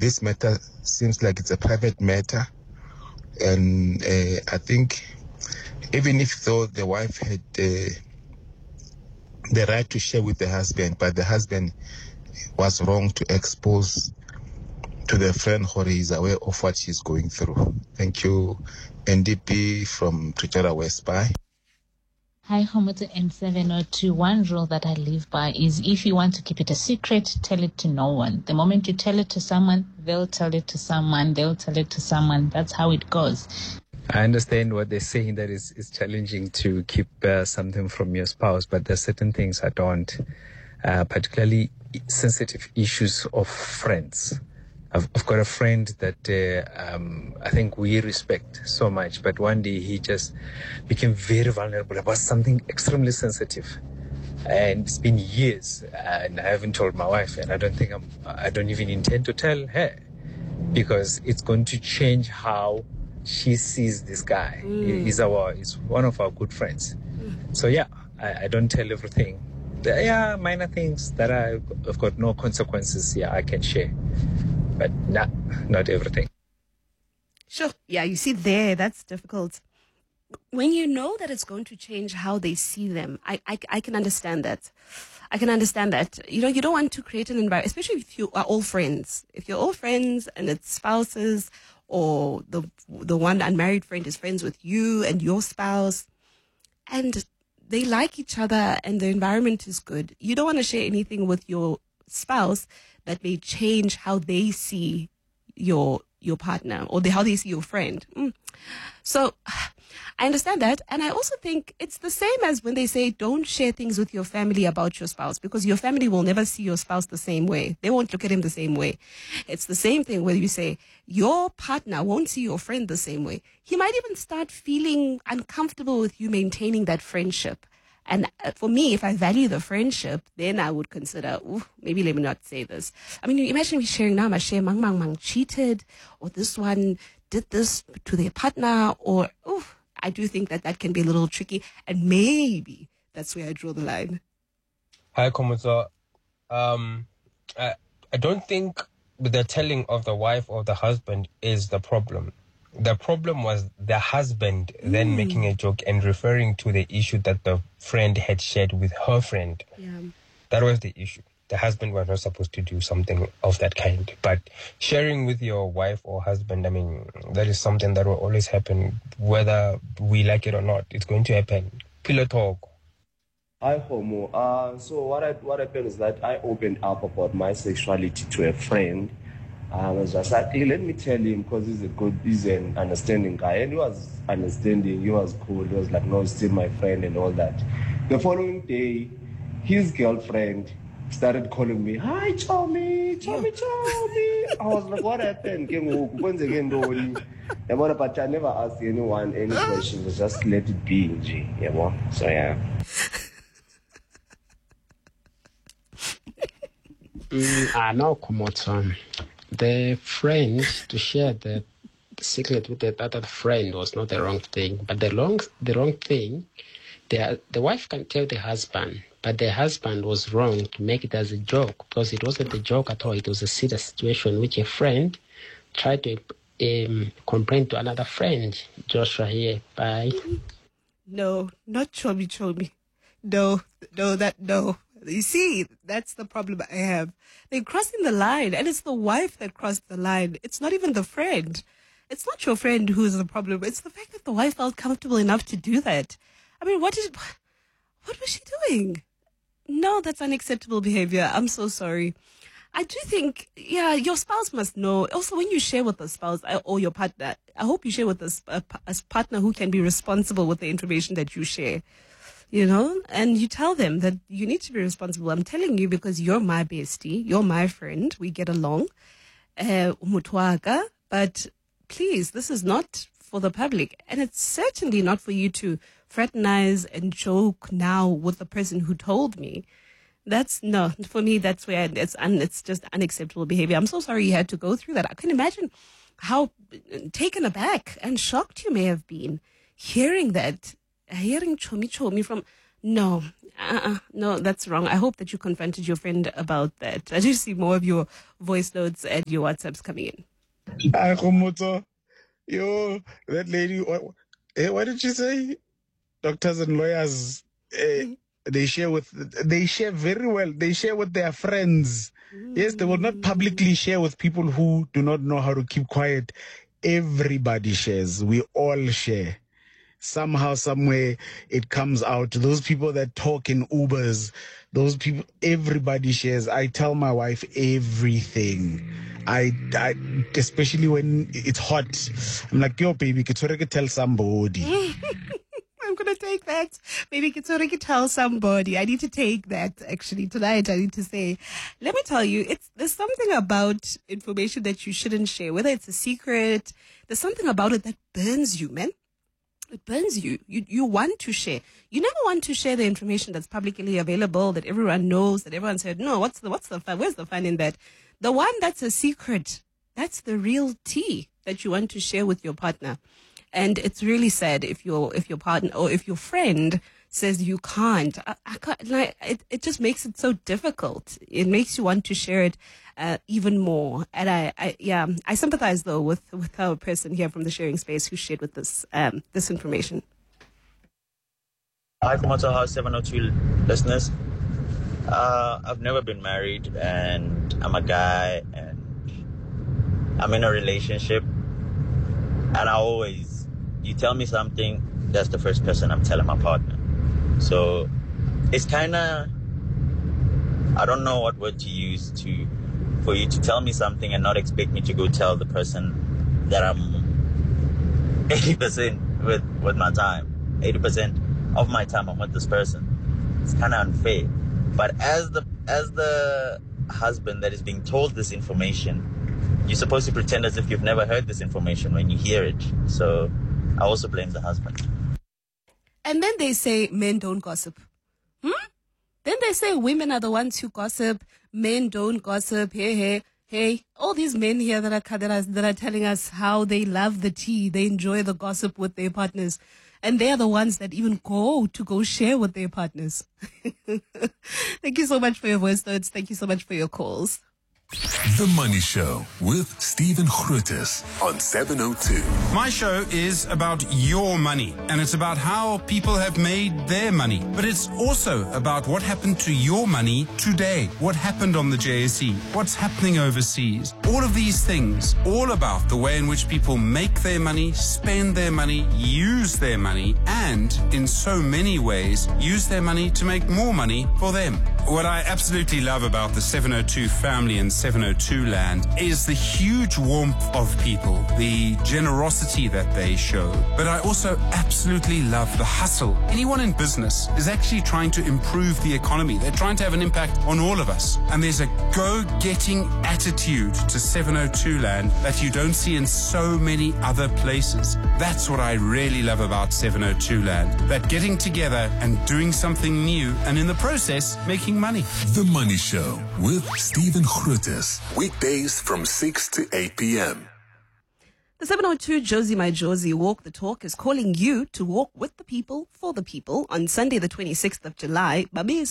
this matter seems like it's a private matter. And I think even if though the wife had the right to share with the husband, but the husband was wrong to expose to the friend who is aware of what she's going through. Thank you. NDP from Pretoria West. Bye. Hi, Homoto N702. One rule that I live by is if you want to keep it a secret, tell it to no one. The moment you tell it to someone, they'll tell it to someone, they'll tell it to someone. That's how it goes. I understand what they're saying, that it's challenging to keep something from your spouse, but there's certain things I don't, particularly sensitive issues of friends. I've got a friend that I think we respect so much, but one day he just became very vulnerable about something extremely sensitive. And it's been years, and I haven't told my wife, and I don't even intend to tell her, because it's going to change how she sees this guy. He's one of our good friends. So yeah, I don't tell everything. Yeah, minor things that I've got no consequences. Yeah, I can share. But not everything. Sure. Yeah, you see there, that's difficult. When you know that it's going to change how they see them, I can understand that. I can understand that. You know, you don't want to create an environment, especially if you are all friends. If you're all friends and it's spouses, or the one unmarried friend is friends with you and your spouse, and they like each other and the environment is good, you don't want to share anything with your spouse that may change how they see your partner, or how they see your friend. So I understand that. And I also think it's the same as when they say don't share things with your family about your spouse, because your family will never see your spouse the same way. They won't look at him the same way. It's the same thing where you say your partner won't see your friend the same way. He might even start feeling uncomfortable with you maintaining that friendship. And for me, if I value the friendship, then I would consider, maybe let me not say this. I mean, imagine we sharing now, Mang cheated, or this one did this to their partner, or, I do think that can be a little tricky. And maybe that's where I draw the line. Hi, Komuto. I don't think the telling of the wife or the husband is the problem. The problem was the husband then making a joke and referring to the issue that the friend had shared with her friend. Yeah. That was the issue. The husband was not supposed to do something of that kind. But sharing with your wife or husband, I mean, that is something that will always happen, whether we like it or not. It's going to happen. Pillow talk. Hi, Homo. So what happened is that I opened up about my sexuality to a friend. I was just like, hey, let me tell him, because he's an understanding guy. And he was understanding, he was cool. He was like, no, he's still my friend and all that. The following day, his girlfriend started calling me, hi, Chomi. I was like, what happened? But I never asked anyone any questions. Just let it be, you know? So, yeah. No, Komoto. The friend to share the secret with the other friend was not the wrong thing, but the wrong thing, the wife can tell the husband, but the husband was wrong to make it as a joke, because it wasn't a joke at all. It was a serious situation which a friend tried to complain to another friend. Joshua here, bye. No, not Chomi. No. You see, that's the problem I have. They're crossing the line, and it's the wife that crossed the line. It's not even the friend. It's not your friend who's the problem. It's the fact that the wife felt comfortable enough to do that. I mean, what was she doing? No, that's unacceptable behavior. I'm so sorry. I do think, your spouse must know. Also, when you share with a spouse or your partner, I hope you share with a partner who can be responsible with the information that you share. You know, and you tell them that you need to be responsible. I'm telling you because you're my bestie. You're my friend. We get along. Mutwaka. But please, this is not for the public. And it's certainly not for you to fraternize and joke now with the person who told me. For me, that's where it's just unacceptable behavior. I'm so sorry you had to go through that. I can imagine how taken aback and shocked you may have been hearing Chomi from, no, No, that's wrong. I hope that you confronted your friend about that. I do see more of your voice notes and your WhatsApps coming in. Yo, that lady, what did she say? Doctors and lawyers, they share very well. They share with their friends. Yes, they will not publicly share with people who do not know how to keep quiet. Everybody shares. We all share. Somehow, somewhere, it comes out. Those people that talk in Ubers, those people, everybody shares. I tell my wife everything. I especially when it's hot. I'm like, yo, baby, can you tell somebody? I'm going to take that. Maybe Kitsuri can tell somebody. I need to take that, actually. Tonight, I need to say, let me tell you, there's something about information that you shouldn't share. Whether it's a secret, there's something about it that burns you, man. It burns you. You want to share. You never want to share the information that's publicly available, that everyone knows, that everyone said, no, what's the fun? Where's the fun in that? The one that's a secret, that's the real tea that you want to share with your partner. And it's really sad if your partner or if your friend says you can't. I can't, like, it just makes it so difficult. It makes you want to share it even more. And I sympathize though with our person here from the sharing space who shared with us this information. Hi, Komoto House 702 listeners. I've never been married, and I'm a guy, and I'm in a relationship, and you tell me something, that's the first person I'm telling my partner. So it's kind of, I don't know what word to use for you to tell me something and not expect me to go tell the person that I'm 80% with my time. 80% of my time I'm with this person. It's kind of unfair. But as the husband that is being told this information, you're supposed to pretend as if you've never heard this information when you hear it. So I also blame the husband. And then they say men don't gossip. Then they say women are the ones who gossip. Men don't gossip. Hey. All these men here that are telling us how they love the tea. They enjoy the gossip with their partners. And they are the ones that even go share with their partners. Thank you so much for your voice notes. Thank you so much for your calls. The Money Show with Stephen Grootes on 702. My show is about your money, and it's about how people have made their money. But it's also about what happened to your money today. What happened on the JSE? What's happening overseas? All of these things, all about the way in which people make their money, spend their money, use their money, and in so many ways, use their money to make more money for them. What I absolutely love about the 702 family and 702 land is the huge warmth of people, the generosity that they show. But I also absolutely love the hustle. Anyone in business is actually trying to improve the economy. They're trying to have an impact on all of us. And there's a go-getting attitude to 702 land that you don't see in so many other places. That's what I really love about 702 land. That getting together and doing something new, and in the process, making money. The Money Show with Stephen Grootes. Weekdays from 6 to 8 p.m. The 702 Josie My Josie Walk the Talk is calling you to walk with the people, for the people, on Sunday the 26th of July.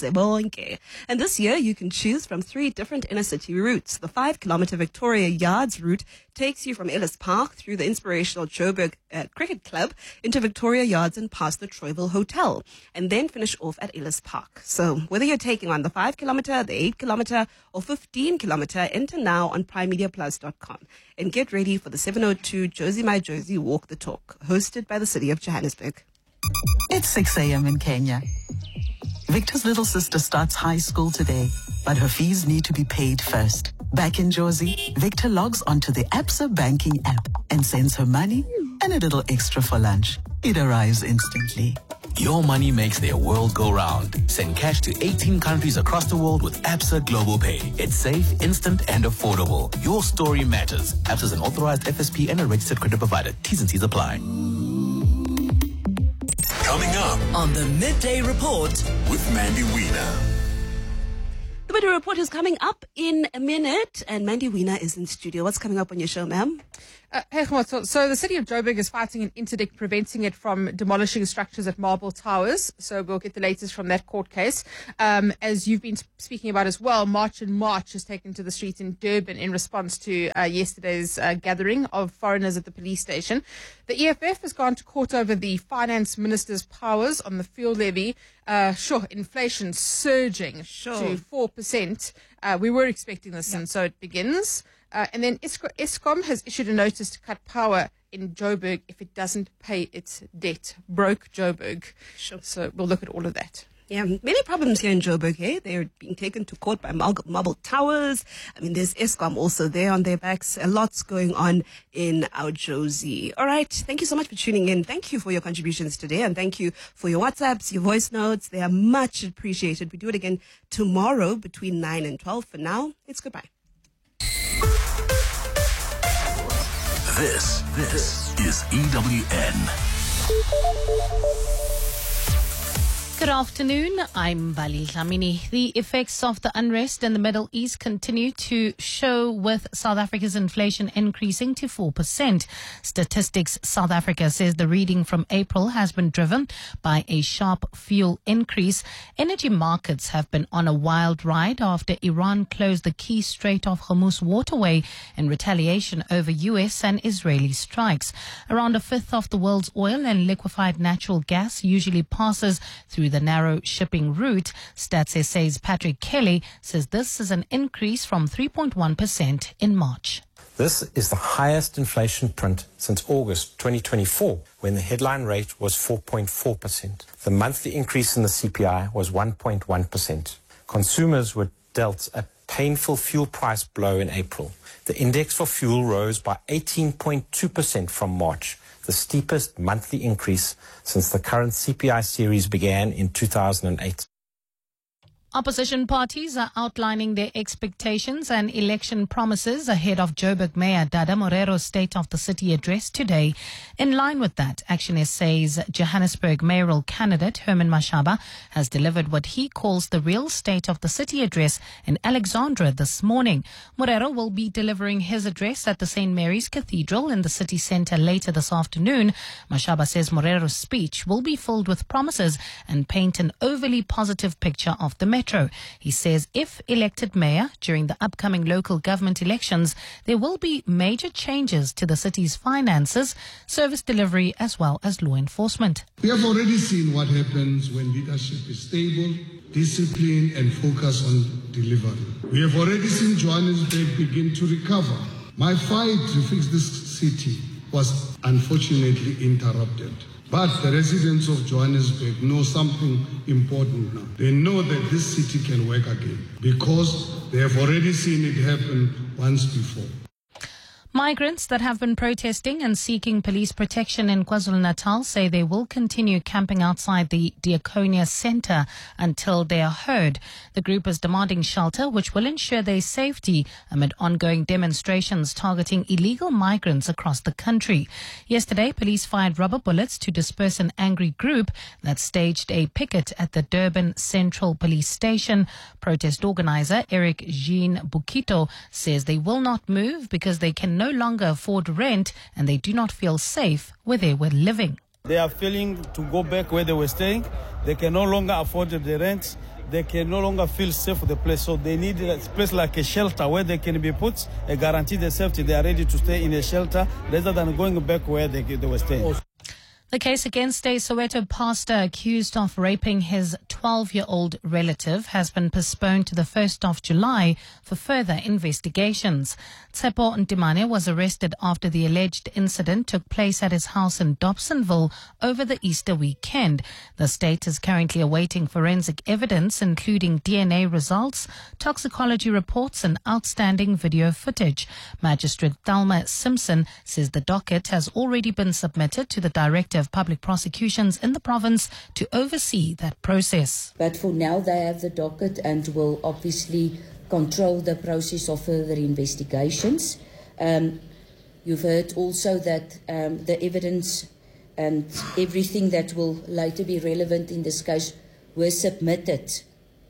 And this year you can choose from 3 different inner city routes. The 5-kilometer Victoria Yards route takes you from Ellis Park through the inspirational Joburg Cricket Club into Victoria Yards and past the Troyville Hotel, and then finish off at Ellis Park. So whether you're taking on the 5-kilometer, the 8-kilometer, or 15-kilometer, enter now on primemediaplus.com and get ready for the 702 Josie My Josie Walk the Talk, hosted by the City of Johannesburg. It's 6 a.m. in Kenya. Victor's little sister starts high school today, but her fees need to be paid first. Back in Josie, Victor logs onto the Absa banking app and sends her money and a little extra for lunch. It arrives instantly. Your money makes their world go round. Send cash to 18 countries across the world with Absa Global Pay. It's safe, instant, and affordable. Your story matters. Absa is an authorized FSP and a registered credit provider. T's and C's apply. Coming up on the Midday Report with Mandy Wiener. The Midday Report is coming up in a minute, and Mandy Wiener is in studio. What's coming up on your show, ma'am? Hey, Khomotso, so the city of Joburg is fighting an interdict preventing it from demolishing structures at Marble Towers. So we'll get the latest from that court case. As you've been speaking about as well, March and March has taken to the streets in Durban in response to yesterday's gathering of foreigners at the police station. The EFF has gone to court over the finance minister's powers on the fuel levy. Inflation surging to 4%. We were expecting this, and so it begins. And then Eskom has issued a notice to cut power in Joburg if it doesn't pay its debt. Broke Joburg. Sure. So we'll look at all of that. Yeah, many problems here in Joburg, hey? They're being taken to court by Marble Towers. I mean, there's Eskom also there on their backs. A lot's going on in our Josie. All right, thank you so much for tuning in. Thank you for your contributions today, and thank you for your WhatsApps, your voice notes. They are much appreciated. We do it again tomorrow between 9 and 12. For now, it's goodbye. This is EWN. Good afternoon, I'm Bali Lamini. The effects of the unrest in the Middle East continue to show, with South Africa's inflation increasing to 4%. Statistics South Africa says the reading from April has been driven by a sharp fuel increase. Energy markets have been on a wild ride after Iran closed the key Strait of Hormuz waterway in retaliation over US and Israeli strikes. Around a fifth of the world's oil and liquefied natural gas usually passes through the narrow shipping route. Stats SA's Patrick Kelly says this is an increase from 3.1% in March. This is the highest inflation print since August 2024, when the headline rate was 4.4%. The monthly increase in the CPI was 1.1%. Consumers were dealt a painful fuel price blow in April. The index for fuel rose by 18.2% from March, the steepest monthly increase since the current CPI series began in 2008. Opposition parties are outlining their expectations and election promises ahead of Joburg Mayor Dada Morero's State of the City address today. In line with that, Action SA's Johannesburg mayoral candidate Herman Mashaba has delivered what he calls the real State of the City address in Alexandra this morning. Morero will be delivering his address at the St. Mary's Cathedral in the city centre later this afternoon. Mashaba says Morero's speech will be filled with promises and paint an overly positive picture of the metro. He says if elected mayor during the upcoming local government elections, there will be major changes to the city's finances, service delivery, as well as law enforcement. We have already seen what happens when leadership is stable, disciplined, and focused on delivery. We have already seen Johannesburg begin to recover. My fight to fix this city was unfortunately interrupted. But the residents of Johannesburg know something important now. They know that this city can work again because they have already seen it happen once before. Migrants that have been protesting and seeking police protection in KwaZulu-Natal say they will continue camping outside the Diakonia Centre until they are heard. The group is demanding shelter, which will ensure their safety amid ongoing demonstrations targeting illegal migrants across the country. Yesterday, police fired rubber bullets to disperse an angry group that staged a picket at the Durban Central Police Station. Protest organizer Eric Jean Bukito says they will not move because they can no longer afford rent and they do not feel safe where they were living. They are failing to go back where they were staying. They can no longer afford the rent. They can no longer feel safe for the place. So they need a place like a shelter where they can be put, a guarantee their safety. They are ready to stay in a shelter rather than going back where they were staying. The case against a Soweto pastor accused of raping his 12-year-old relative has been postponed to the 1st of July for further investigations. Tsepo Ntimane was arrested after the alleged incident took place at his house in Dobsonville over the Easter weekend. The state is currently awaiting forensic evidence, including DNA results, toxicology reports, and outstanding video footage. Magistrate Thelma Simpson says the docket has already been submitted to the Director of Public Prosecutions in the province to oversee that process. But for now, they have the docket and will obviously control the process of further investigations. You've heard also that the evidence and everything that will later be relevant in this case were submitted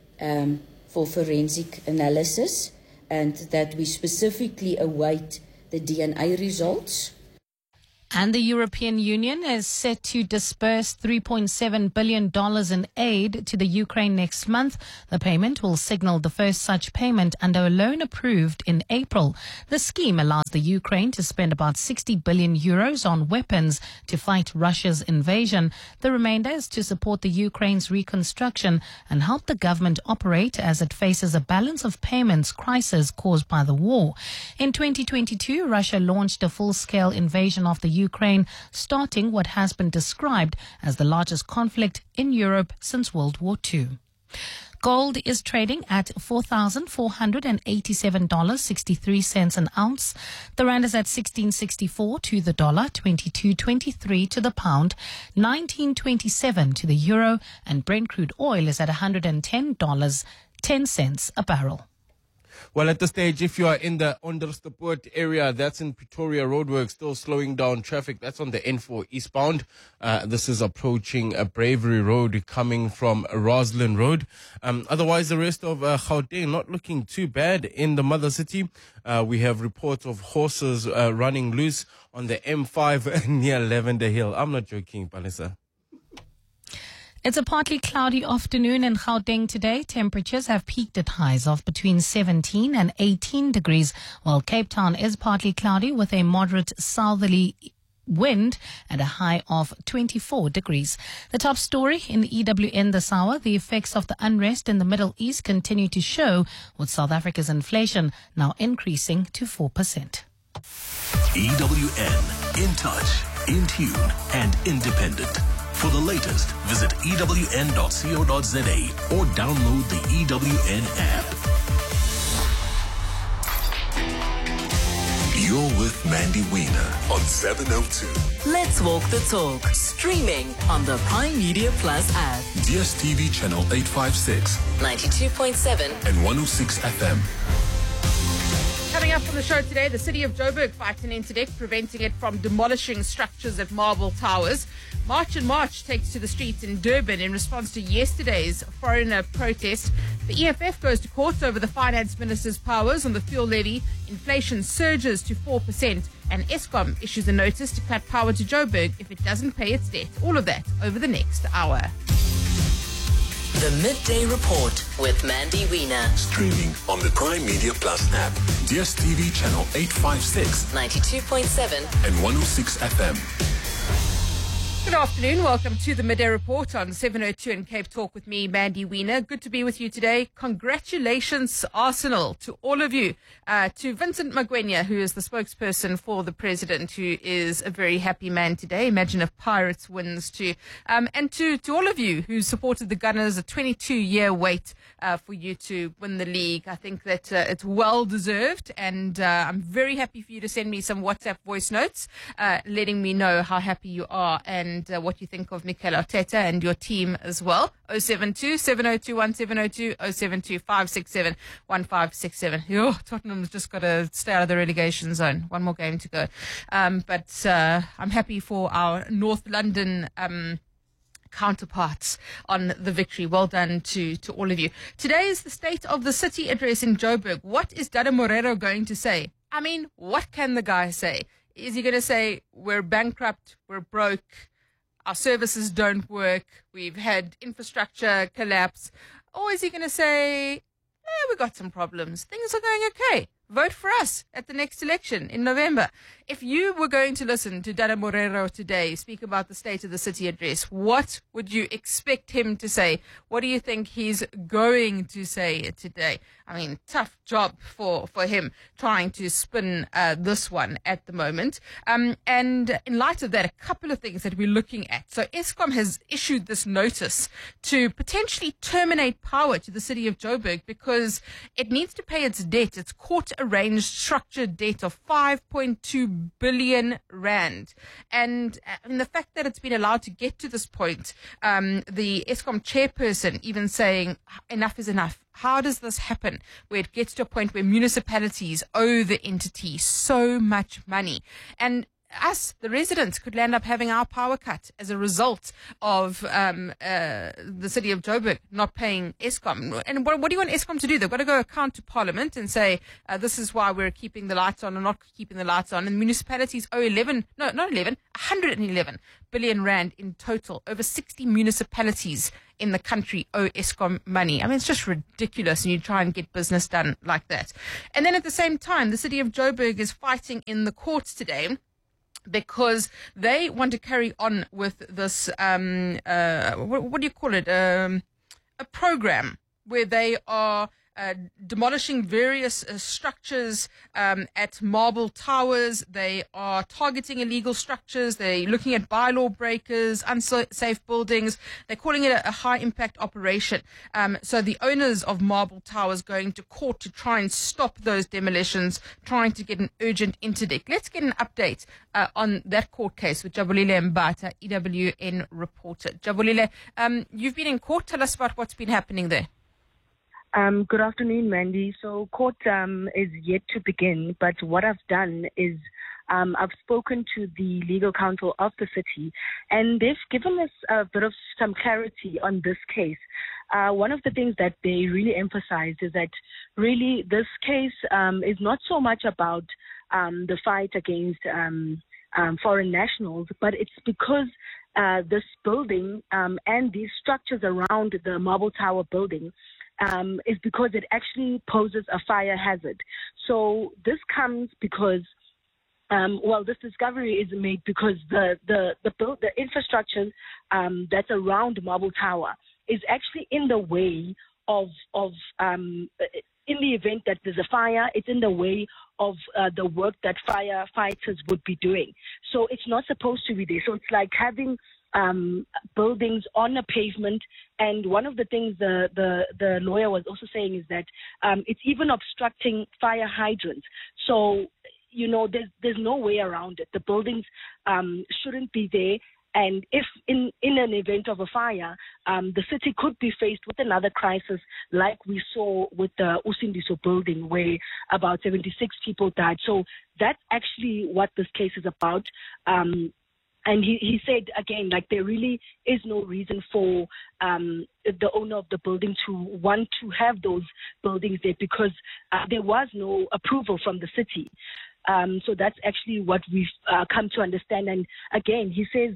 for forensic analysis, and that we specifically await the DNA results. And the European Union is set to disburse $3.7 billion in aid to the Ukraine next month. The payment will signal the first such payment under a loan approved in April. The scheme allows the Ukraine to spend about 60 billion euros on weapons to fight Russia's invasion. The remainder is to support the Ukraine's reconstruction and help the government operate as it faces a balance of payments crisis caused by the war. In 2022, Russia launched a full-scale invasion of the Ukraine, starting what has been described as the largest conflict in Europe since World War II. Gold is trading at $4,487.63 an ounce. The rand is at 16.64 to the dollar, 22.23 to the pound, 19.27 to the euro, and Brent crude oil is at $110.10 a barrel. Well, at this stage, if you are in the Onderstepoort area, that's in Pretoria Roadworks, still slowing down traffic. That's on the N4 eastbound. This is approaching Bravery Road coming from Roslyn Road. Otherwise, the rest of Gauteng not looking too bad in the mother city. We have reports of horses running loose on the M5 near Lavender Hill. I'm not joking, Palisa. It's a partly cloudy afternoon in Gauteng today. Temperatures have peaked at highs of between 17 and 18 degrees, while Cape Town is partly cloudy with a moderate southerly wind and a high of 24 degrees. The top story in the EWN this hour, the effects of the unrest in the Middle East continue to show, with South Africa's inflation now increasing to 4%. EWN, in touch, in tune, and independent. For the latest, visit ewn.co.za or download the EWN app. You're with Mandy Wiener on 702. Let's walk the talk. Streaming on the Prime Media Plus app. DSTV channel 856, 92.7 and 106 FM. Coming up on the show today, the city of Joburg fights an interdict preventing it from demolishing structures at Marble Towers. March and March takes to the streets in Durban in response to yesterday's foreigner protest. The EFF goes to court over the finance minister's powers on the fuel levy. Inflation surges to 4%, and Eskom issues a notice to cut power to Joburg if it doesn't pay its debt. All of that over the next hour. The Midday Report with Mandy Wiener. Streaming on the Prime Media Plus app, DSTV channel 856, 92.7 and 106 FM. Good afternoon. Welcome to the Midday Report on 702 and Cape Talk with me, Mandy Wiener. Good to be with you today. Congratulations, Arsenal, to all of you. To Vincent Magwenya, who is the spokesperson for the president, who is a very happy man today. Imagine if Pirates wins too. And to all of you who supported the Gunners, a 22-year wait for you to win the league. I think that it's well deserved, and I'm very happy for you to send me some WhatsApp voice notes letting me know how happy you are and what you think of Mikel Arteta and your team as well. 072-702-1702, 072-567-1567. Yo, Tottenham's just got to stay out of the relegation zone. One more game to go. But I'm happy for our North London counterparts on the victory. Well done to all of you. Today is the State of the City address in Joburg. What is Dada Morero going to say? I mean, what can the guy say? Is he going to say, we're bankrupt, we're broke, our services don't work, we've had infrastructure collapse? Or is he going to say, we got some problems, things are going okay, vote for us at the next election in November? If you were going to listen to Dada Morero today speak about the State of the City address, what would you expect him to say? What do you think he's going to say today? I mean, tough job for him trying to spin this one at the moment. And in light of that, a couple of things that we're looking at. So Eskom has issued this notice to potentially terminate power to the city of Joburg because it needs to pay its debt, its court-arranged structured debt of 5.2 billion rand. And the fact that it's been allowed to get to this point, the Eskom chairperson even saying enough is enough. How does this happen where it gets to a point where municipalities owe the entity so much money? And us, the residents, could land up having our power cut as a result of the city of Joburg not paying Eskom. And what do you want Eskom to do? They've got to go account to Parliament and say, this is why we're keeping the lights on or not keeping the lights on. And municipalities owe 111 billion rand in total. Over 60 municipalities in the country owe Eskom money. I mean, it's just ridiculous, and you try and get business done like that. And then at the same time, the city of Joburg is fighting in the courts today because they want to carry on with this, what do you call it, a program where they are demolishing various structures at Marble Towers. They are targeting illegal structures. They're looking at bylaw breakers, unsafe buildings. They're calling it a high-impact operation. So the owners of Marble Towers going to court to try and stop those demolitions, trying to get an urgent interdict. Let's get an update on that court case with Jabulile Mbata, EWN reporter. Jabulile, you've been in court. Tell us about what's been happening there. Good afternoon, Mandy. So court is yet to begin, but what I've done is I've spoken to the legal counsel of the city, and they've given us a bit of some clarity on this case. One of the things that they really emphasized is that really this case is not so much about the fight against foreign nationals, but it's because this building and these structures around the Marble Tower building is because it actually poses a fire hazard. So this comes because, this discovery is made because the infrastructure that's around Marble Tower is actually in the way of in the event that there's a fire, it's in the way of the work that firefighters would be doing. So it's not supposed to be there. So it's like having buildings on a pavement, and one of the things the lawyer was also saying is that it's even obstructing fire hydrants. So there's no way around it. The buildings shouldn't be there, and if in an event of a fire, the city could be faced with another crisis like we saw with the Usindiso building where about 76 people died. So that's actually what this case is about. And he said, again, like there really is no reason for the owner of the building to want to have those buildings there because there was no approval from the city. So that's actually what we've come to understand. And again, he says,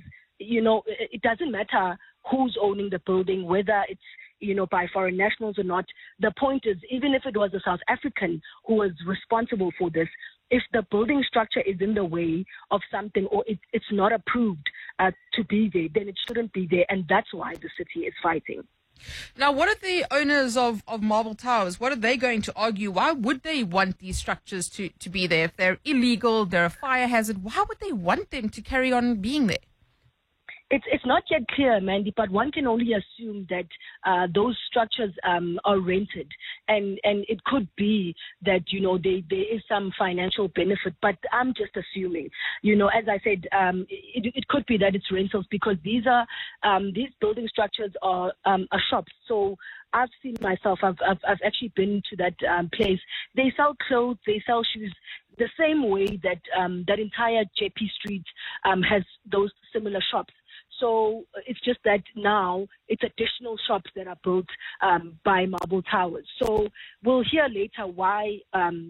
it doesn't matter who's owning the building, whether it's by foreign nationals or not. The point is, even if it was a South African who was responsible for this, if the building structure is in the way of something or it's not approved to be there, then it shouldn't be there. And that's why the city is fighting. Now, what are the owners of Marble Towers? What are they going to argue? Why would they want these structures to be there? If they're illegal, they're a fire hazard, why would they want them to carry on being there? It's not yet clear, Mandy, but one can only assume that those structures are rented, and it could be that there is some financial benefit. But I'm just assuming, as I said, it could be that it's rentals because these building structures are shops. So I've seen myself. I've actually been to that place. They sell clothes. They sell shoes. The same way that that entire JP Street has those similar shops. So it's just that now it's additional shops that are built by Marble Towers. So we'll hear later why,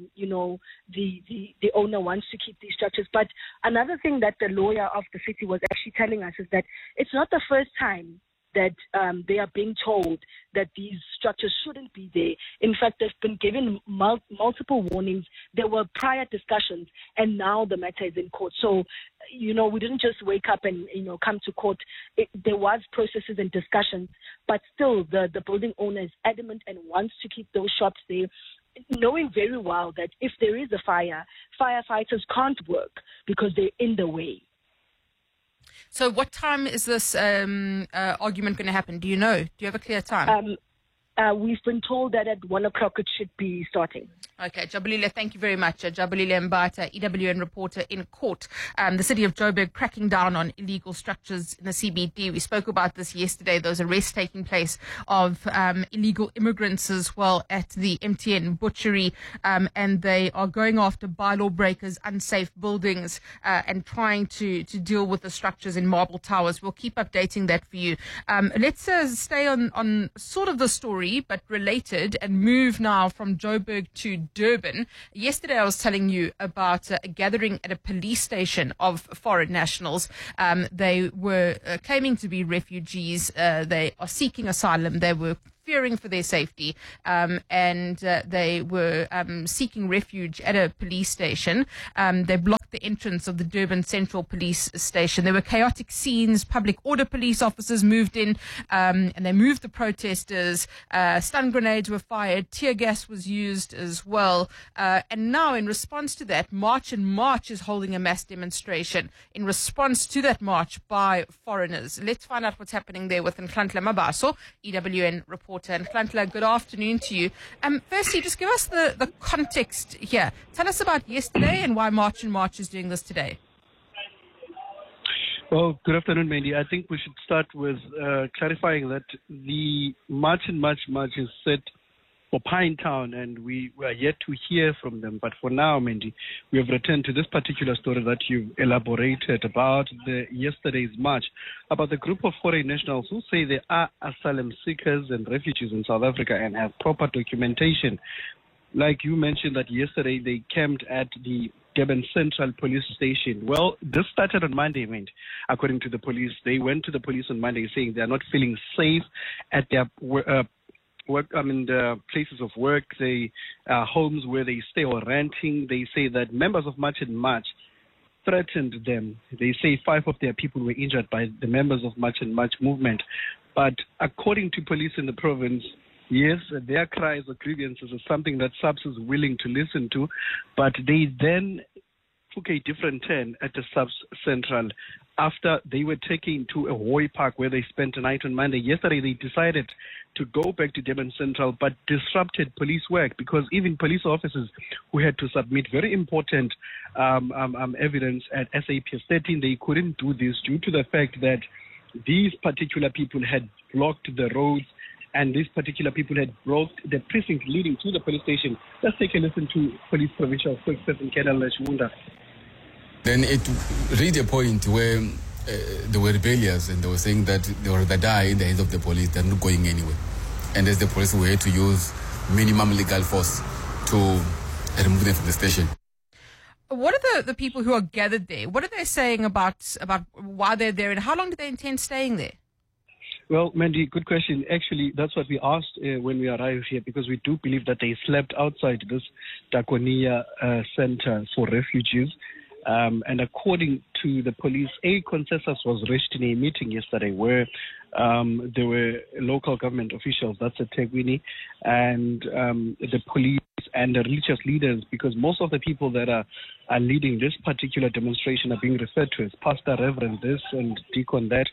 the owner wants to keep these structures. But another thing that the lawyer of the city was actually telling us is that it's not the first time that they are being told that these structures shouldn't be there. In fact, they've been given multiple warnings. There were prior discussions, and now the matter is in court. So, we didn't just wake up and, come to court. There was processes and discussions, but still the building owner is adamant and wants to keep those shops there, knowing very well that if there is a fire, firefighters can't work because they're in the way. So what time is this argument going to happen? Do you know? Do you have a clear time? we've been told that at 1 o'clock it should be starting. Okay, Jabulile, thank you very much. Jabulile Mbata, EWN reporter in court. The city of Joburg cracking down on illegal structures in the CBD. We spoke about this yesterday. Those arrests taking place of illegal immigrants as well at the MTN butchery. And they are going after bylaw breakers, unsafe buildings, and trying to deal with the structures in Marble Towers. We'll keep updating that for you. Let's stay on sort of the story, but related, and move now from Joburg to Durban. Yesterday, I was telling you about a gathering at a police station of foreign nationals. They were claiming to be refugees. They are seeking asylum. They were fearing for their safety, and they were seeking refuge at a police station. They blocked the entrance of the Durban Central Police Station. There were chaotic scenes. Public order police officers moved in, and they moved the protesters. Stun grenades were fired. Tear gas was used as well. And now, in response to that, March and March is holding a mass demonstration in response to that march by foreigners. Let's find out what's happening there with Nhlanhla Mabaso, EWN reporter. And Nhlanhla, good afternoon to you. Firstly, just give us the context here. Tell us about yesterday and why March and March is doing this today. Well, good afternoon, Mandy. I think we should start with clarifying that the March and March is set for Pinetown, and we are yet to hear from them. But for now, Mandy, we have returned to this particular story that you elaborated about yesterday's march, about the group of foreign nationals who say they are asylum seekers and refugees in South Africa and have proper documentation. Like you mentioned that yesterday they camped at the Durban Central Police Station. Well, this started on Monday, Mandy. According to the police, they went to the police on Monday saying they are not feeling safe at their the places of work, the homes where they stay or renting. They say that members of March and March threatened them. They say 5 of their people were injured by the members of March and March movement. But according to police in the province, yes, their cries or grievances is something that SAPS is willing to listen to, but they then took a different turn at the SAPS Central after they were taken to a Hoy Park where they spent a night on Monday. Yesterday, they decided to go back to Durban Central, but disrupted police work because even police officers who had to submit very important evidence at SAPS 13, they couldn't do this due to the fact that these particular people had blocked the roads and these particular people had blocked the precinct leading to the police station. Let's take a listen to Police Provincial Spokesperson Colonel Shmunda. Then it reached a point where they were rebellious and they were saying that they were going to die in the hands of the police. They're not going anywhere. And as the police were to use minimum legal force to remove them from the station. What are the people who are gathered there? What are they saying about why they're there and how long do they intend staying there? Well, Mandy, good question. Actually, that's what we asked when we arrived here, because we do believe that they slept outside this Takonia center for refugees. And according to the police, a consensus was reached in a meeting yesterday where there were local government officials, that's at Tegwini, and the police and the religious leaders, because most of the people that are leading this particular demonstration are being referred to as pastor, reverend this and deacon that,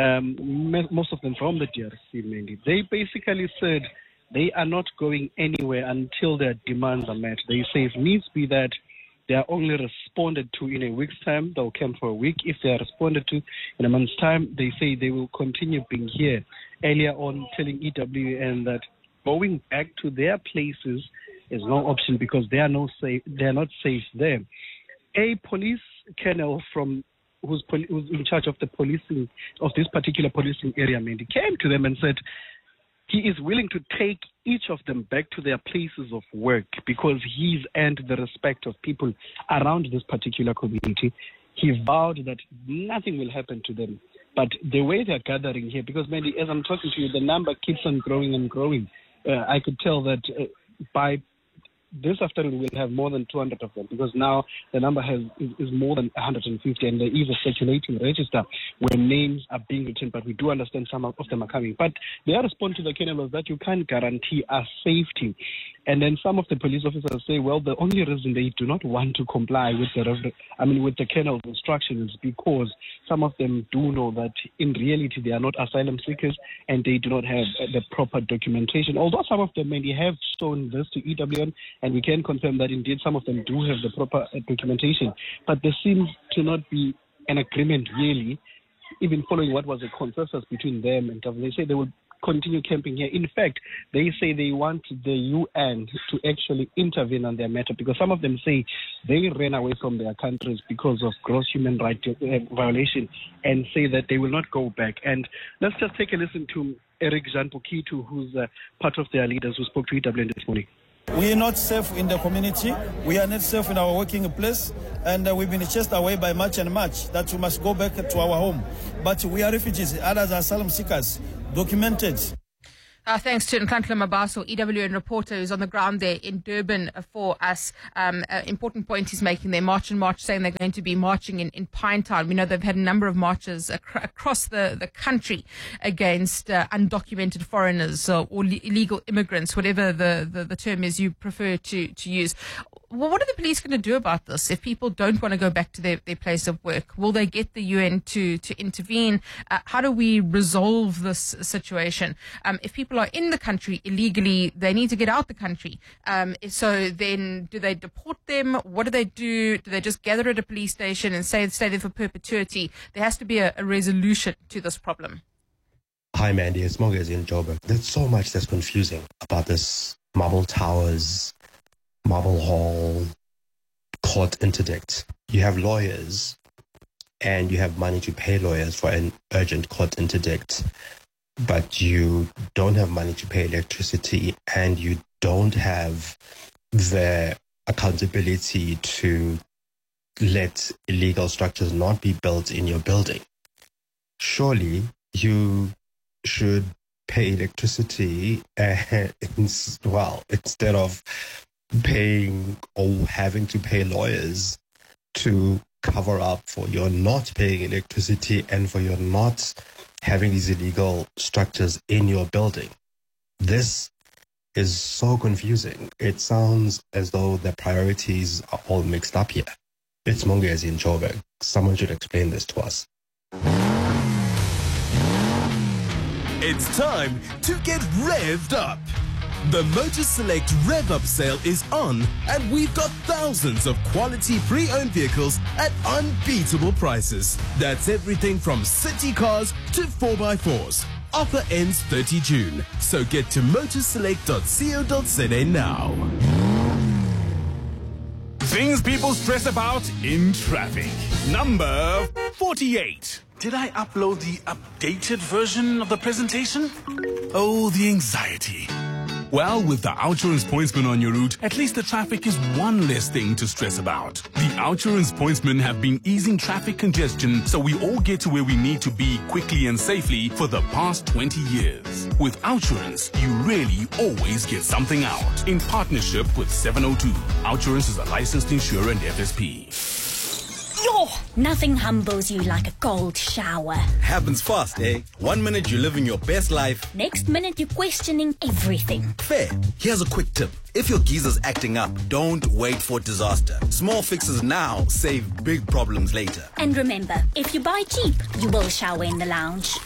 most of them from the DRC mainly. They basically said they are not going anywhere until their demands are met. They say if needs be that they are only responded to in a week's time, they'll camp for a week. If they are responded to in a month's time, they say they will continue being here. Earlier on, telling EWN that going back to their places is no option because they are not safe there. A police colonel who's in charge of the policing of this particular policing area, Mandy, came to them and said he is willing to take each of them back to their places of work because he's earned the respect of people around this particular community. He vowed that nothing will happen to them. But the way they're gathering here, because Mandy, as I'm talking to you, the number keeps on growing and growing. I could tell that by this afternoon we'll have more than 200 of them, because now the number is more than 150, and there is a circulating register where names are being written, but we do understand some of them are coming. But their response to the kennel was that you can't guarantee our safety. And then some of the police officers say, well, the only reason they do not want to comply with the kennel's instructions is because some of them do know that in reality they are not asylum seekers and they do not have the proper documentation. Although some of them maybe have shown this to EWN, and we can confirm that indeed some of them do have the proper documentation, but there seems to not be an agreement really, even following what was a consensus between them and government. They say they will continue camping here. In fact, they say they want the UN to actually intervene on their matter, because some of them say they ran away from their countries because of gross human rights violation, and say that they will not go back. And let's just take a listen to Eric Jean Pukitu, who's part of their leaders who spoke to EWN this morning. We are not safe in the community. We are not safe in our working place. And we've been chased away by much and much that we must go back to our home. But we are refugees. Others are asylum seekers, documented. Thanks to Nkandla Mabaso, EWN reporter who's on the ground there in Durban for us. Important point he's making there. March and March, saying they're going to be marching in Pinetown. We know they've had a number of marches across the country against undocumented foreigners or illegal immigrants, whatever the term is you prefer to use. Well, what are the police going to do about this if people don't want to go back to their place of work? Will they get the UN to intervene? How do we resolve this situation? If people are in the country illegally, they need to get out the country. So then do they deport them? What do they do? Do they just gather at a police station and stay there for perpetuity? There has to be a resolution to this problem. Hi, Mandy. It's Mogezi in Joburg. There's so much that's confusing about this Marble Towers, Marble Hall court interdict. You have lawyers and you have money to pay lawyers for an urgent court interdict, but you don't have money to pay electricity and you don't have the accountability to let illegal structures not be built in your building. Surely you should pay electricity instead of paying or having to pay lawyers to cover up for your not paying electricity and for your not having these illegal structures in your building. This is so confusing. It sounds as though the priorities are all mixed up here. It's Mongezi in Joburg. Someone should explain this to us. It's time to get revved up. The Motor Select Rev Up sale is on, and we've got thousands of quality pre-owned vehicles at unbeatable prices. That's everything from city cars to 4x4s. Offer ends 30 June, so get to motorselect.co.za now. Things people stress about in traffic. Number 48. Did I upload the updated version of the presentation? Oh, the anxiety. Well, with the OUTsurance Pointsmen on your route, at least the traffic is one less thing to stress about. The OUTsurance Pointsmen have been easing traffic congestion so we all get to where we need to be quickly and safely for the past 20 years. With OUTsurance, you really always get something out. In partnership with 702, OUTsurance is a licensed insurer and FSP. Yo, nothing humbles you like a cold shower. Happens fast, eh? 1 minute you're living your best life. Next minute you're questioning everything. Fair. Here's a quick tip. If your geezer's acting up, don't wait for disaster. Small fixes now save big problems later. And remember, if you buy cheap, you will shower in the lounge.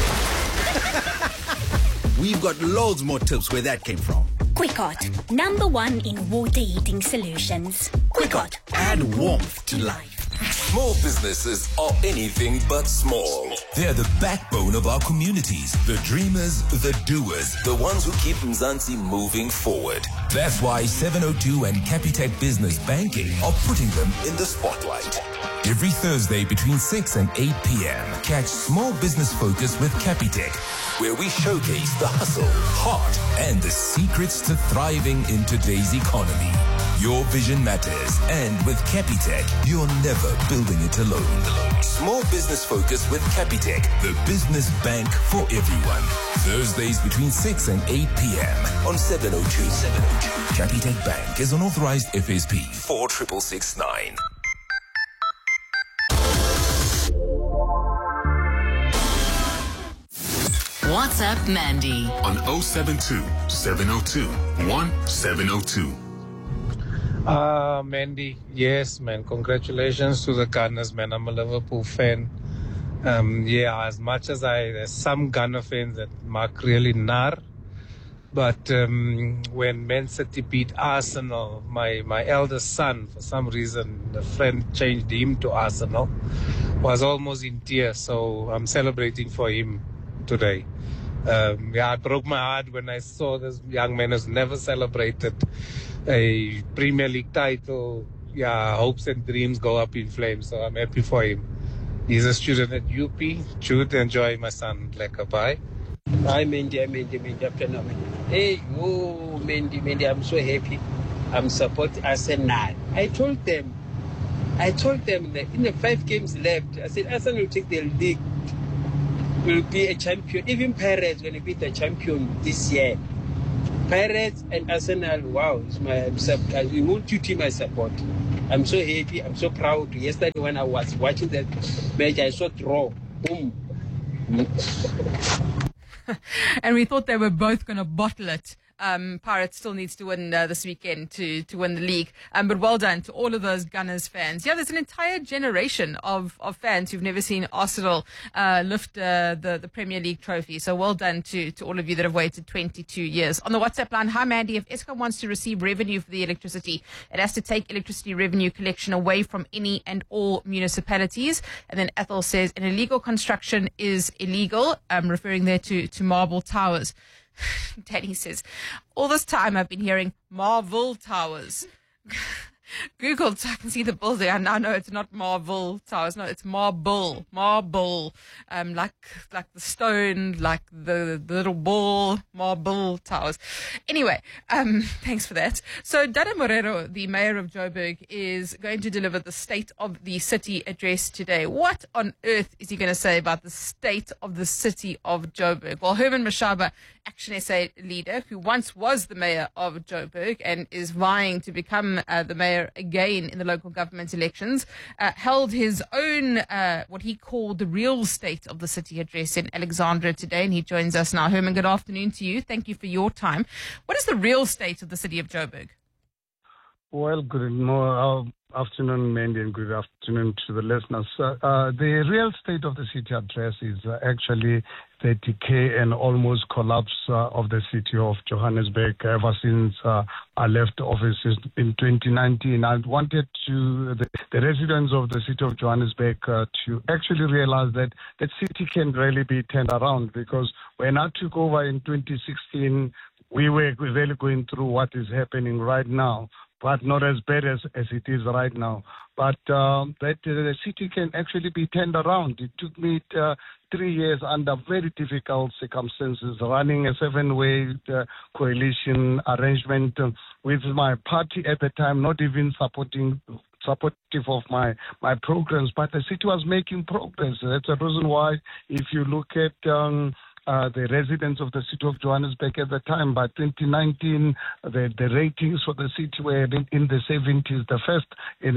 We've got loads more tips where that came from. Quickot, #1 in water heating solutions. Quickot, add warmth to life. Small businesses are anything but small. They're the backbone of our communities. The dreamers, the doers, the ones who keep Mzansi moving forward. That's why 702 and Capitec Business Banking are putting them in the spotlight. Every Thursday between 6 and 8 p.m. Catch Small Business Focus with Capitec, where we showcase the hustle, heart, and the secrets to thriving in today's economy. Your vision matters. And with Capitec, you're never building it alone. Small business focus with Capitec, the business bank for everyone. Thursdays between 6 and 8 p.m. on 702. Capitec Bank is an authorized FSP 46669. WhatsApp Mandy on 072 702 1702. Mandy, yes, man. Congratulations to the Gunners, man. I'm a Liverpool fan. As much as there's some Gunner fans that mark really nar. But when Man City beat Arsenal, my eldest son, for some reason, a friend changed him to Arsenal, was almost in tears. So I'm celebrating for him today. It broke my heart when I saw this young man who's never celebrated a Premier League title. Hopes and dreams go up in flames. So I'm happy for him. He's a student at UP. Should enjoy my son. Bye. Hi, Mandy. Afternoon. Hey, Mandy, I'm so happy. I'm supporting Arsenal. I told them that in the 5 games left, I said Arsenal will take the league, will be a champion. Even Pirates going to be the champion this year. Pirates and Arsenal, wow, we won't two teams I support. I'm so happy, I'm so proud. Yesterday when I was watching that match, I saw draw. Boom. And we thought they were both going to bottle it. Pirates still needs to win this weekend to win the league. But well done to all of those Gunners fans. Yeah, there's an entire generation of fans who've never seen Arsenal lift the Premier League trophy. So well done to all of you that have waited 22 years. On the WhatsApp line, hi Mandy, if Eskom wants to receive revenue for the electricity, it has to take electricity revenue collection away from any and all municipalities. And then Ethel says, an illegal construction is illegal, referring there to Marble Towers. Danny says, all this time I've been hearing Marvel Towers. Googled so I can see the building. I now know it's not Marvel Towers. No, it's marble. Like the stone, like the little ball, Marble Towers. Anyway, thanks for that. So Dada Morero, the mayor of Joburg, is going to deliver the State of the City address today. What on earth is he going to say about the state of the city of Joburg? Well, Herman Mashaba, Action SA leader, who once was the mayor of Joburg and is vying to become the mayor again in the local government elections, held his own, what he called the real state of the city address in Alexandra today, and he joins us now. Herman, good afternoon to you. Thank you for your time. What is the real state of the city of Joburg? Well, good afternoon, Mandy, and good afternoon to the listeners. The real state of the city address is actually the decay and almost collapse of the city of Johannesburg ever since I left office in 2019. I wanted the residents of the city of Johannesburg to actually realize that the city can really be turned around, because when I took over in 2016, we were really going through what is happening right now, but not as bad as it is right now. But that the city can actually be turned around. It took me 3 years under very difficult circumstances, running a 7-way coalition arrangement with my party at the time, not even supportive of my programs, but the city was making progress. That's the reason why, if you look at the residents of the city of Johannesburg at the time, by 2019, the ratings for the city were in the 70s, the first in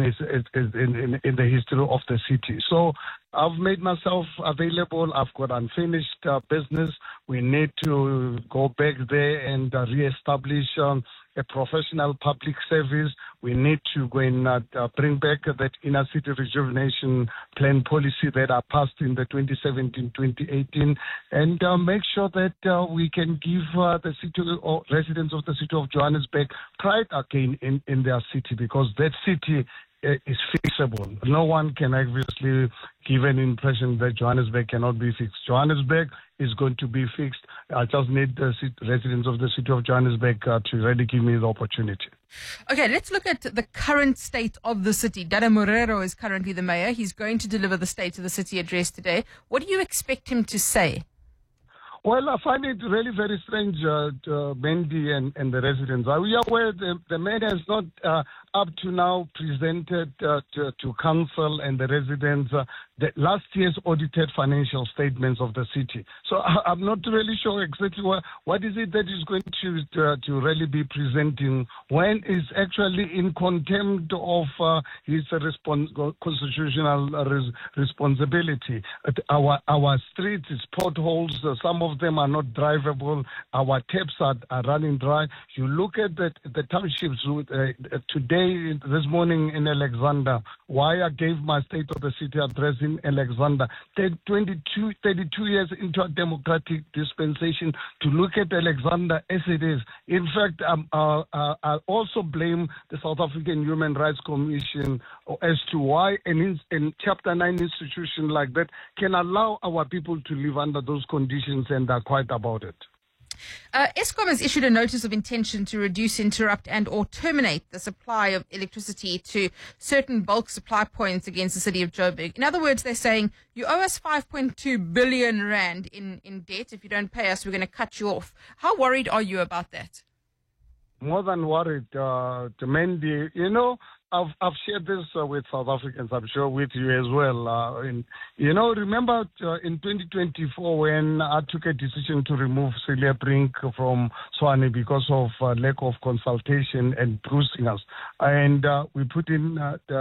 the history of the city. So I've made myself available. I've got unfinished business. We need to go back there and reestablish a professional public service. We need to go and bring back that inner city rejuvenation plan policy that are passed in the 2017-2018, and make sure that we can give the city or residents of the city of Johannesburg pride again in their city, because that city is fixable. No one can obviously give an impression that Johannesburg cannot be fixed. Johannesburg is going to be fixed. I just need the residents of the city of Johannesburg to really give me the opportunity. Okay, let's look at the current state of the city. Dada Morero is currently the mayor. He's going to deliver the State of the City address today. What do you expect him to say? Well, I find it really very strange, Mandy and the residents. We are aware the man has not up to now presented to council and the residents the last year's audited financial statements of the city. So I'm not really sure exactly what is it that is going to really be presenting when it's actually in contempt of his constitutional responsibility. Our streets is potholes. Some of them are not drivable. Our taps are running dry. You look at the townships today, this morning in Alexander. Why I gave my State of the City address in Alexander. 32 years into a democratic dispensation to look at Alexander as it is. In fact, I also blame the South African Human Rights Commission as to why in Chapter 9 institution like that can allow our people to live under those conditions and are quiet about it. Eskom has issued a notice of intention to reduce, interrupt and or terminate the supply of electricity to certain bulk supply points against the city of Joburg. In other words, they're saying, you owe us 5.2 billion rand in debt. If you don't pay us, we're going to cut you off. How worried are you about that? More than worried, Mandy. You know, I've shared this with South Africans, I'm sure with you as well. Remember in 2024 when I took a decision to remove Celia Brink from Tshwane because of lack of consultation and bruising us. And we put in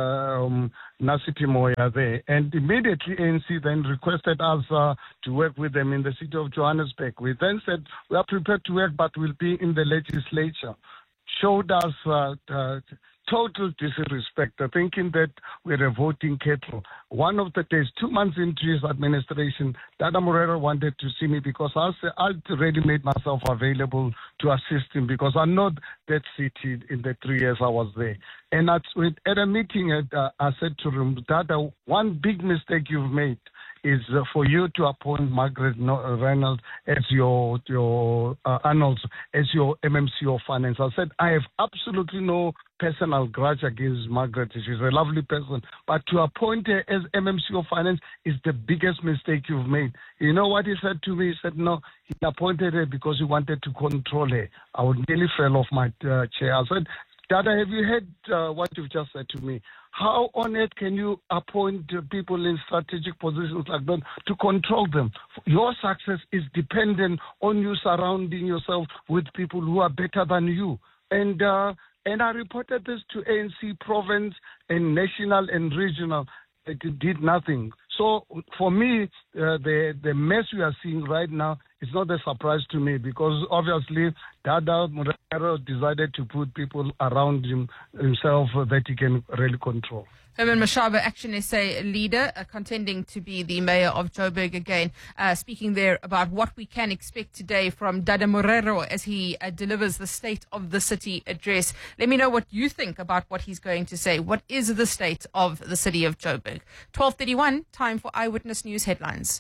Nasipi Moya there. And immediately ANC then requested us to work with them in the city of Johannesburg. We then said, we are prepared to work, but we'll be in the legislature. Showed us total disrespect, thinking that we're a voting cattle. One of the days, 2 months into his administration, Dada Morero wanted to see me because I'd already made myself available to assist him because I know that city in the 3 years I was there. And at a meeting, I said to him, Dada, one big mistake you've made is for you to appoint Margaret Reynolds as your Arnold as your MMC of Finance. I said, I have absolutely no personal grudge against Margaret. She's a lovely person. But to appoint her as MMC of Finance is the biggest mistake you've made. You know what he said to me? He said, no, he appointed her because he wanted to control her. I would nearly fell off my chair. I said, Dada, have you heard what you've just said to me? How on earth can you appoint people in strategic positions like that to control them? Your success is dependent on you surrounding yourself with people who are better than you. And I reported this to ANC province and national and regional. It did nothing. So for me, the mess we are seeing right now is not a surprise to me because obviously Dada Morero decided to put people around himself that he can really control. Herman Mashaba, Action SA leader, contending to be the mayor of Joburg again, speaking there about what we can expect today from Dada Morero as he delivers the State of the City address. Let me know what you think about what he's going to say. What is the state of the city of Joburg? 12:31, time for Eyewitness News headlines.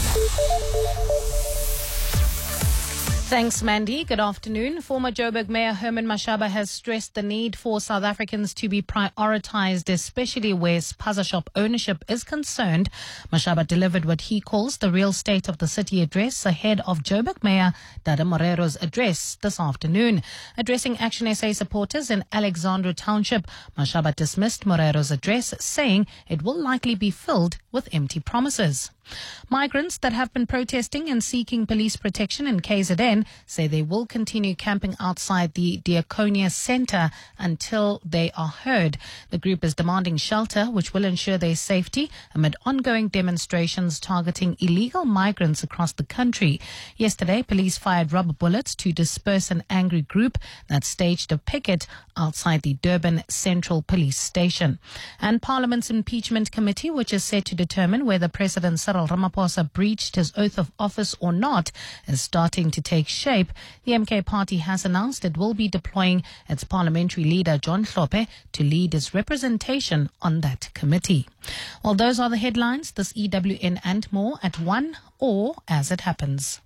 Thanks, Mandy. Good afternoon. Former Joburg Mayor Herman Mashaba has stressed the need for South Africans to be prioritized, especially where spaza shop ownership is concerned. Mashaba delivered what he calls the real state of the city address ahead of Joburg Mayor Dada Morero's address this afternoon. Addressing Action SA supporters in Alexandra Township, Mashaba dismissed Morero's address, saying it will likely be filled with empty promises. Migrants that have been protesting and seeking police protection in KZN say they will continue camping outside the Diakonia Centre until they are heard. The group is demanding shelter, which will ensure their safety amid ongoing demonstrations targeting illegal migrants across the country. Yesterday, police fired rubber bullets to disperse an angry group that staged a picket outside the Durban Central Police Station. And Parliament's impeachment committee, which is set to determine whether President Cyril Ramaphosa breached his oath of office or not, is starting to take shape. The MK party has announced it will be deploying its parliamentary leader John Hlophe to lead its representation on that committee. Well, those are the headlines. This EWN and more at 1 or as it happens.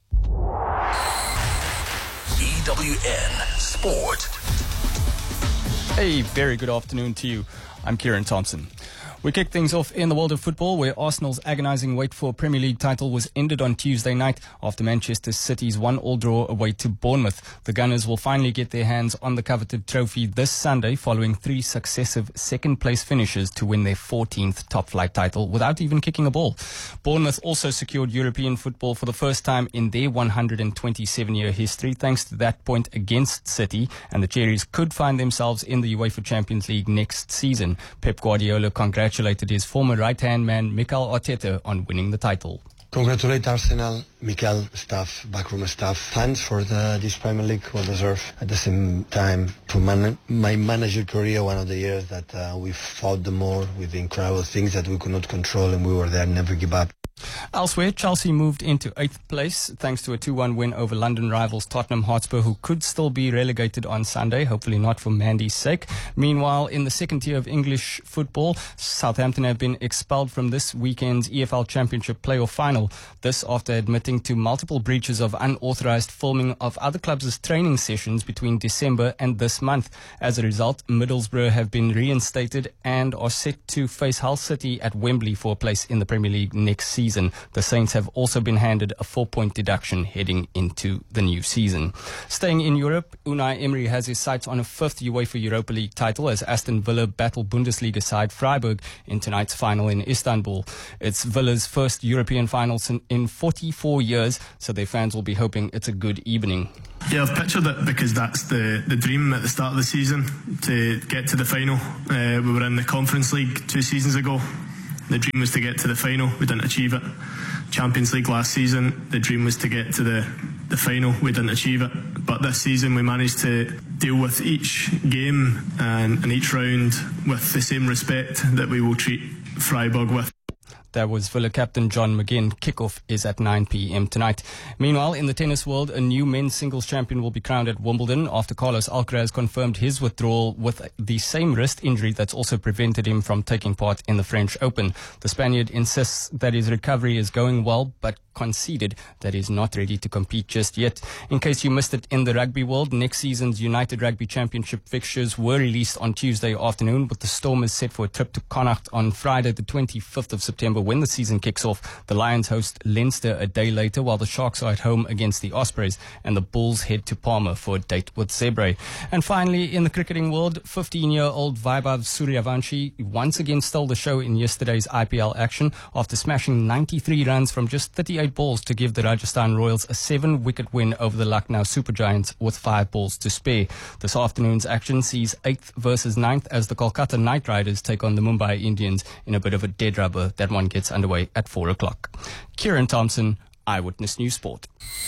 EWN Sport. Hey, very good afternoon to you. I'm Kieran Thompson. We kick things off in the world of football, where Arsenal's agonising wait for Premier League title was ended on Tuesday night after Manchester City's 1-1 draw away to Bournemouth. The Gunners will finally get their hands on the coveted trophy this Sunday, following 3 successive second-place finishes to win their 14th top-flight title without even kicking a ball. Bournemouth also secured European football for the first time in their 127-year history, thanks to that point against City, and the Cherries could find themselves in the UEFA Champions League next season. Pep Guardiola congratulated his former right-hand man Mikel Arteta on winning the title. Congratulate Arsenal, Mikel, staff, backroom staff, fans for this Premier League, well deserved. At the same time, for my manager career, one of the years that we fought the more with the incredible things that we could not control, and we were there, never give up. Elsewhere, Chelsea moved into 8th place thanks to a 2-1 win over London rivals Tottenham Hotspur, who could still be relegated on Sunday, hopefully not for Mandy's sake. Meanwhile, in the second tier of English football, Southampton have been expelled from this weekend's EFL Championship playoff final. This after admitting to multiple breaches of unauthorised filming of other clubs' training sessions between December and this month. As a result, Middlesbrough have been reinstated and are set to face Hull City at Wembley for a place in the Premier League next season. The Saints have also been handed a 4-point deduction heading into the new season. Staying in Europe, Unai Emery has his sights on a 5th UEFA Europa League title as Aston Villa battle Bundesliga side Freiburg in tonight's final in Istanbul. It's Villa's first European final in 44 years, so their fans will be hoping it's a good evening. Yeah, I've pictured it because that's the dream at the start of the season, to get to the final. We were in the Conference League 2 seasons ago. The dream was to get to the final. We didn't achieve it. Champions League last season, the dream was to get to the final. We didn't achieve it. But this season we managed to deal with each game and each round with the same respect that we will treat Freiburg with. That was Villa captain John McGinn. Kickoff is at 9 p.m. tonight. Meanwhile, in the tennis world, a new men's singles champion will be crowned at Wimbledon after Carlos Alcaraz confirmed his withdrawal with the same wrist injury that's also prevented him from taking part in the French Open. The Spaniard insists that his recovery is going well, but conceded that he's not ready to compete just yet. In case you missed it in the rugby world, next season's United Rugby Championship fixtures were released on Tuesday afternoon, with the Stormers set for a trip to Connacht on Friday the 25th of September when the season kicks off. The Lions host Leinster a day later, while the Sharks are at home against the Ospreys, and the Bulls head to Palmer for a date with Zebre. And finally, in the cricketing world, 15-year-old Vaibhav Suryavanshi once again stole the show in yesterday's IPL action after smashing 93 runs from just 38 balls to give the Rajasthan Royals a 7-wicket win over the Lucknow Super Giants with 5 balls to spare. This afternoon's action sees 8th versus 9th as the Kolkata Knight Riders take on the Mumbai Indians in a bit of a dead rubber. That one gets underway at 4 o'clock. Kieran Thompson, Eyewitness News Sport.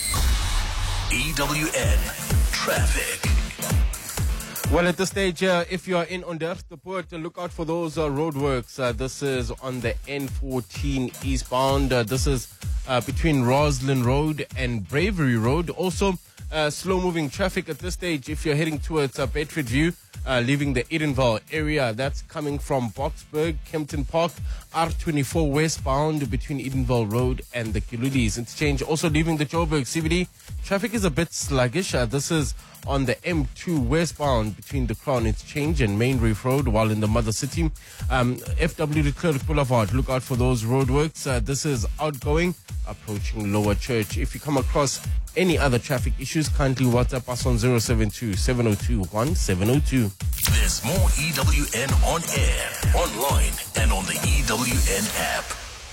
EWN Traffic. Well, at this stage, if you are in Onderstepoort, look out for those roadworks. This is on the N14 eastbound. This is between Roslyn Road and Bravery Road. Also, slow-moving traffic at this stage if you're heading towards Bedford View, leaving the Edenville area. That's coming from Boxburg, Kempton Park, R24 westbound between Edenville Road and the Kilulis interchange. Also leaving the Joburg CBD, traffic is a bit sluggish. This is on the M2 westbound between the Crown Interchange and Main Reef Road, while in the Mother City. FW de Klerk Boulevard, look out for those roadworks. This is outgoing, approaching Lower Church. If you come across any other traffic issues, kindly WhatsApp us on 072-702-1702. There's more EWN on air, online, and on the EWN app.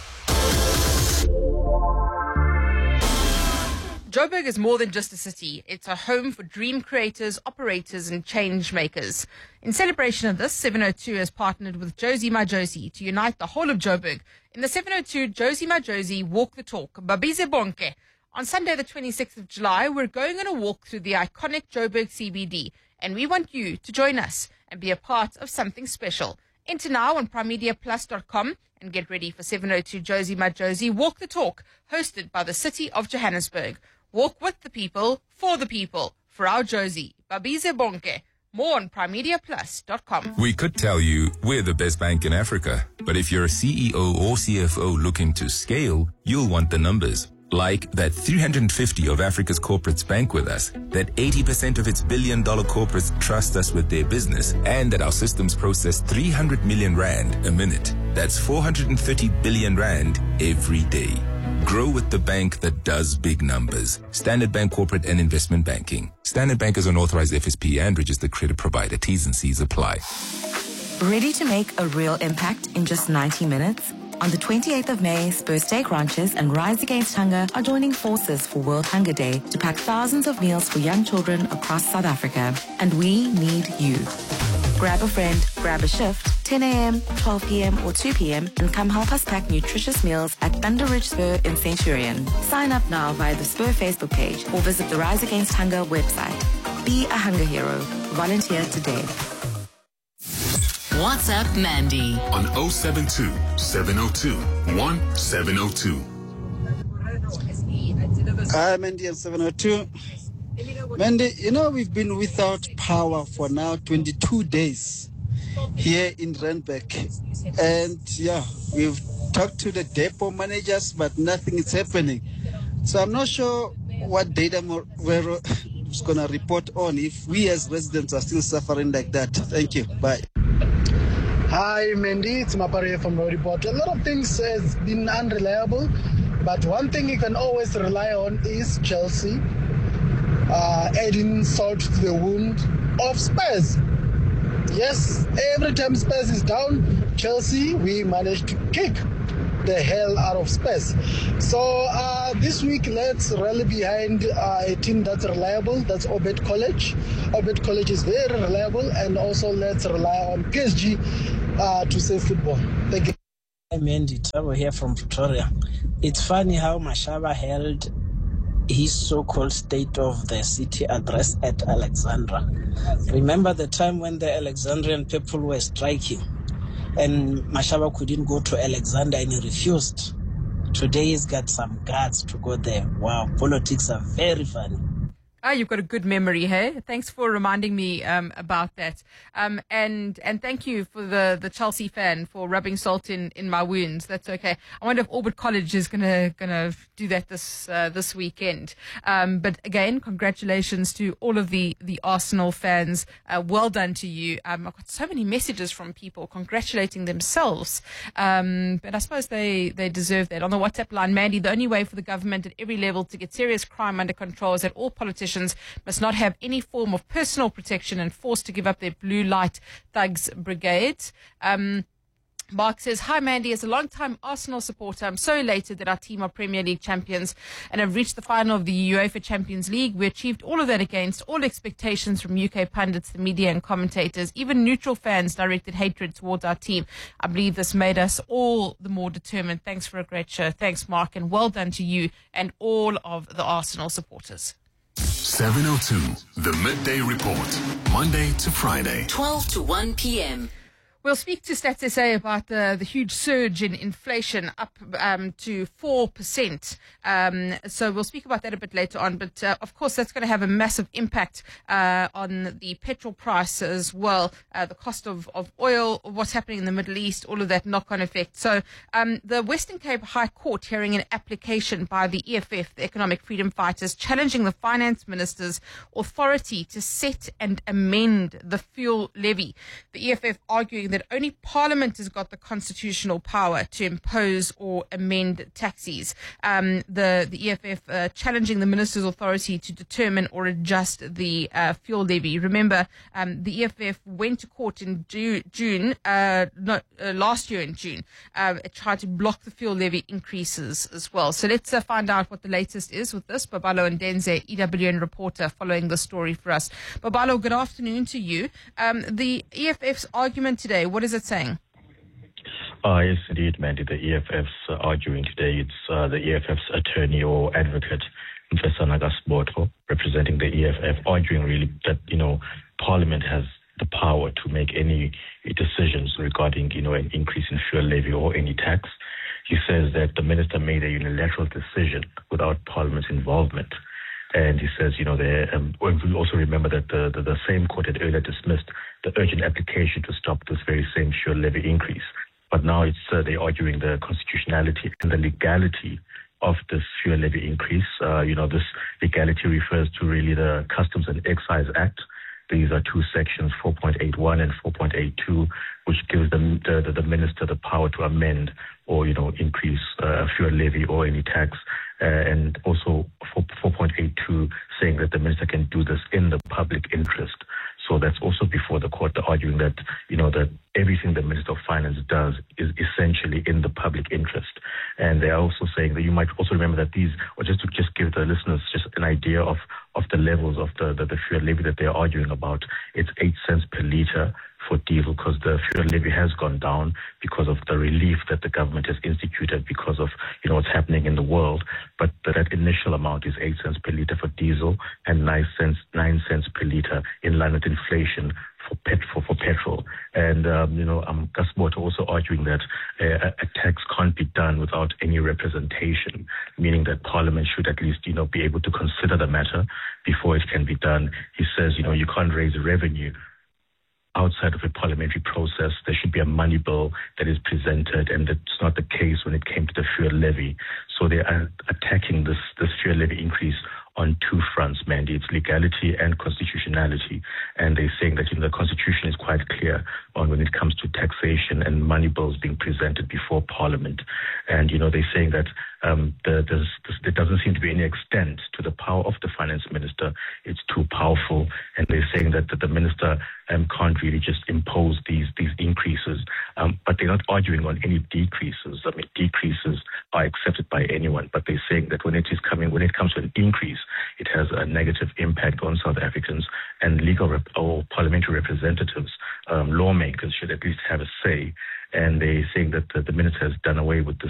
Joburg is more than just a city. It's a home for dream creators, operators, and change makers. In celebration of this, 702 has partnered with Josie My Josie to unite the whole of Joburg in the 702 Josie My Josie Walk the Talk, Babize Bonke. On Sunday, the 26th of July, we're going on a walk through the iconic Joburg CBD, and we want you to join us and be a part of something special. Enter now on primemediaplus.com and get ready for 702 Josie My Josie Walk the Talk, hosted by the City of Johannesburg. Walk with the people, for our Josie, Babize Bonke. More on primemediaplus.com. We could tell you we're the best bank in Africa, but if you're a CEO or CFO looking to scale, you'll want the numbers. Like that 350 of Africa's corporates bank with us, that 80% of its billion-dollar corporates trust us with their business, and that our systems process 300 million rand a minute. That's 430 billion rand every day. Grow with the bank that does big numbers. Standard Bank Corporate and Investment Banking. Standard Bank is an authorized FSP and registered credit provider. T's and C's apply. Ready to make a real impact in just 90 minutes? On the 28th of May, Spur Steak Ranches and Rise Against Hunger are joining forces for World Hunger Day to pack thousands of meals for young children across South Africa. And we need you. Grab a friend, grab a shift, 10 a.m., 12 p.m. or 2 p.m. and come help us pack nutritious meals at Thunder Ridge Spur in Centurion. Sign up now via the Spur Facebook page or visit the Rise Against Hunger website. Be a hunger hero. Volunteer today. WhatsApp Mandy on 072 702 1702. Hi, Mandy and 702. Mandy, you know, we've been without power for now 22 days here in Randburg. And yeah, we've talked to the depot managers, but nothing is happening. So I'm not sure what data Morero is going to report on if we as residents are still suffering like that. Thank you. Bye. Hi, Mandy. It's Mapare from Road Report. A lot of things has been unreliable, but one thing you can always rely on is Chelsea adding salt to the wound of Spurs. Yes, every time Spurs is down, Chelsea, we manage to kick the hell out of Spurs. So this week, let's rally behind a team that's reliable. That's Obed College. Obed College is very reliable, and also let's rely on PSG to save football. Thank you. Hi, Mandy. Tabo here from Pretoria. It's funny how Mashaba held his so-called State of the City address at Alexandra. Remember the time when the Alexandrian people were striking and Mashaba couldn't go to Alexander and he refused. Today he's got some guts to go there. Wow, politics are very funny. Ah, you've got a good memory, hey? Thanks for reminding me about that. And thank you for the Chelsea fan for rubbing salt in my wounds. That's okay. I wonder if Orbit College is gonna do that this weekend. But again, congratulations to all of the Arsenal fans. Well done to you. I've got so many messages from people congratulating themselves. But I suppose they deserve that. On the WhatsApp line, Mandy, the only way for the government at every level to get serious crime under control is that all politicians must not have any form of personal protection and forced to give up their blue light thugs brigade. Mark says, hi Mandy, as a long-time Arsenal supporter, I'm so elated that our team are Premier League champions and have reached the final of the UEFA Champions League. We achieved all of that against all expectations from UK pundits, the media and commentators. Even neutral fans directed hatred towards our team. I believe this made us all the more determined. Thanks for a great show. Thanks, Mark, and well done to you and all of the Arsenal supporters. 702, the Midday Report, Monday to Friday. 12 to 1 p.m. We'll speak to Stats SA about the huge surge in inflation up to 4%. So we'll speak about that a bit later on. But of course, that's going to have a massive impact on the petrol price as well, the cost of oil, what's happening in the Middle East, all of that knock-on effect. So the Western Cape High Court hearing an application by the EFF, the Economic Freedom Fighters, challenging the Finance Minister's authority to set and amend the fuel levy. The EFF arguing that only Parliament has got the constitutional power to impose or amend taxes. The EFF challenging the Minister's authority to determine or adjust the fuel levy. Remember, the EFF went to court in last year in June. It tried to block the fuel levy increases as well. So let's find out what the latest is with this. Babalo and Denze, EWN reporter, following the story for us. Babalo, good afternoon to you. The EFF's argument today, what is it saying? Yes, indeed, Mandy. The EFF's arguing today. It's the EFF's attorney or advocate, Professor Nagasboto, representing the EFF, arguing really that, Parliament has the power to make any decisions regarding, an increase in fuel levy or any tax. He says that the minister made a unilateral decision without Parliament's involvement. And he says, we also remember that the same court had earlier dismissed the urgent application to stop this very same fuel levy increase. But now they're arguing the constitutionality and the legality of this fuel levy increase. This legality refers to really the Customs and Excise Act. These are two sections, 4.81 and 4.82, which gives the minister the power to amend or, increase fuel levy or any tax. And also 4.82 saying that the minister can do this in the public interest. So that's also before the court arguing that, that everything the Minister of Finance does is essentially in the public interest. And they are also saying that you might also remember that these, or just to give the listeners just an idea of the levels of the fuel levy that they are arguing about, it's 8 cents per litre for diesel because the fuel levy has gone down because of the relief that the government has instituted because of what's happening in the world. But that initial amount is 8 cents per litre for diesel and 9 cents per litre in line with inflation for petrol. And Gus Botha also arguing that a tax can't be done without any representation, meaning that Parliament should at least be able to consider the matter before it can be done. He says you can't raise revenue outside of a parliamentary process. There should be a money bill that is presented, and that's not the case when it came to the fuel levy. So they are attacking this fuel levy increase on two fronts, Mandy. It's legality and constitutionality. And they're saying that the Constitution is quite clear on when it comes to taxation and money bills being presented before Parliament. And, they're saying that there doesn't seem to be any extent to the power of the finance minister. It's too powerful. And they're saying that the minister can't really just impose these increases. But they're not arguing on any decreases. I mean, decreases are accepted by anyone. But they're saying that when it comes to an increase, it has a negative impact on South Africans, and legal or parliamentary representatives, lawmakers should at least have a say. And they're saying that the minister has done away with this